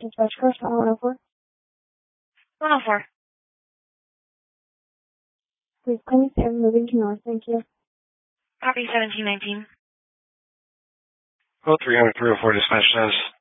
Dispatch course, 104. 104. Please call me 7, moving to north, thank you. Copy 1719. Code 300 304 dispatch says